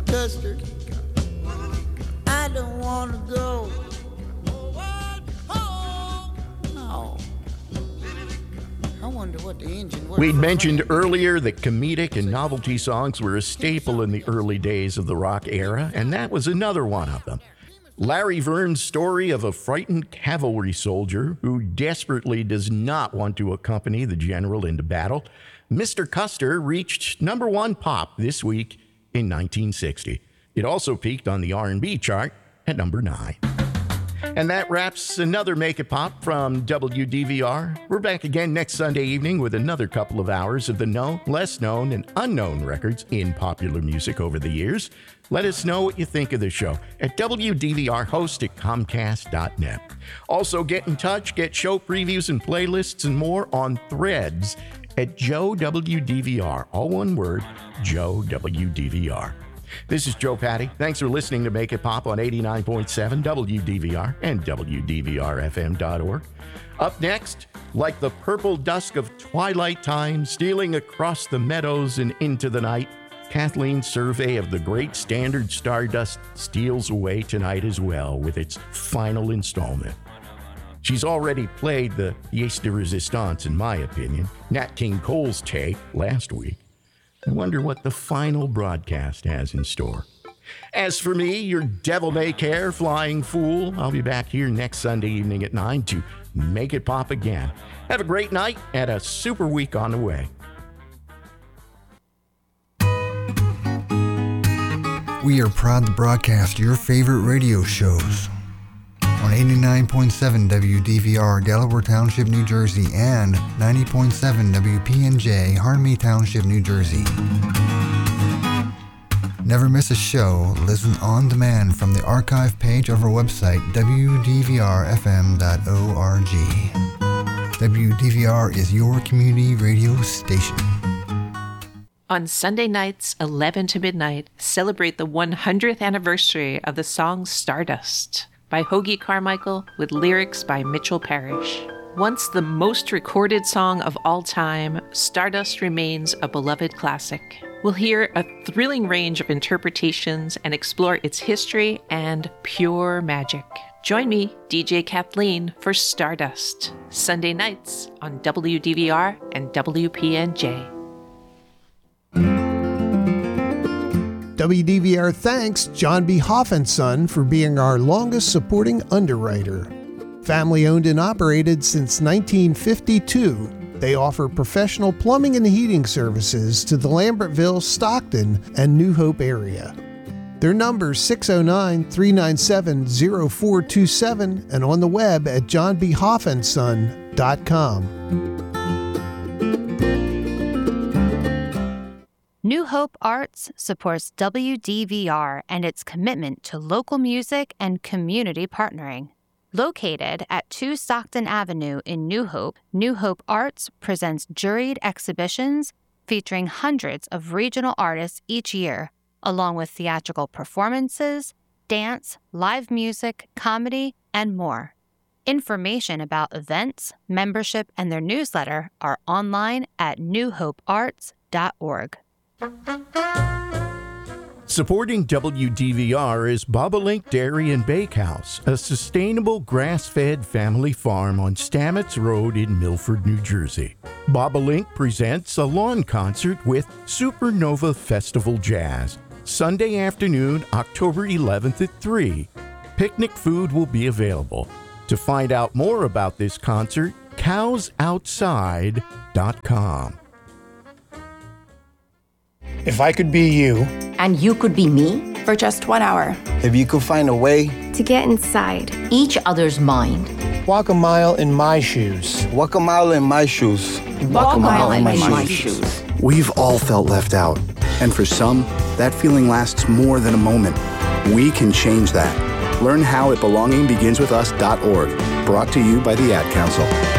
Custer, I don't want to go. Oh, I wonder what the engine was. We'd mentioned earlier that comedic and novelty songs were a staple in the early days of the rock era, and that was another one of them. Larry Verne's story of a frightened cavalry soldier who desperately does not want to accompany the general into battle. Mr. Custer reached number one pop this week in 1960. It also peaked on the R&B chart at number 9. And that wraps another Make It Pop from WDVR. We're back again next Sunday evening with another couple of hours of the known, less known, and unknown records in popular music over the years. Let us know what you think of the show at WDVRhost@Comcast.net. Also, get in touch, get show previews and playlists and more on Threads at Joe WDVR. All one word, Joe WDVR. This is Joe Patty. Thanks for listening to Make It Pop on 89.7 WDVR and WDVRFM.org. Up next, like the purple dusk of twilight time stealing across the meadows and into the night, Kathleen's survey of the great standard Stardust steals away tonight as well with its final installment. She's already played the pièce de résistance, in my opinion, Nat King Cole's take last week. I wonder what the final broadcast has in store. As for me, your devil-may-care flying fool, I'll be back here next Sunday evening at 9 to make it pop again. Have a great night and a super week on the way. We are proud to broadcast your favorite radio shows on 89.7 WDVR, Delaware Township, New Jersey, and 90.7 WPNJ, Harmony Township, New Jersey. Never miss a show. Listen on demand from the archive page of our website, WDVRFM.org. WDVR is your community radio station. On Sunday nights, 11 to midnight, celebrate the 100th anniversary of the song Stardust by Hoagy Carmichael with lyrics by Mitchell Parrish. Once the most recorded song of all time, Stardust remains a beloved classic. We'll hear a thrilling range of interpretations and explore its history and pure magic. Join me, DJ Kathleen, for Stardust, Sunday nights on WDVR and WPNJ. WDVR thanks John B. Hoff & Son for being our longest supporting underwriter. Family owned and operated since 1952, they offer professional plumbing and heating services to the Lambertville, Stockton, and New Hope area. Their number is 609-397-0427 and on the web at johnbhoffandson.com. New Hope Arts supports WDVR and its commitment to local music and community partnering. Located at 2 Stockton Avenue in New Hope Arts presents juried exhibitions featuring hundreds of regional artists each year, along with theatrical performances, dance, live music, comedy, and more. Information about events, membership, and their newsletter are online at newhopearts.org. Supporting WDVR is Bobolink Dairy and Bakehouse, a sustainable grass-fed family farm on Stamets Road in Milford, New Jersey. Bobolink presents a lawn concert with Supernova Festival Jazz, Sunday afternoon, October 11th at 3. Picnic food will be available. To find out more about this concert, cowsoutside.com. If I could be you, and you could be me, for just 1 hour, if you could find a way to get inside each other's mind, walk a mile in my shoes. Walk a mile in my shoes. Walk a mile in my shoes. We've all felt left out, and for some, that feeling lasts more than a moment. We can change that. Learn how at belongingbeginswithus.org. Brought to you by the Ad Council.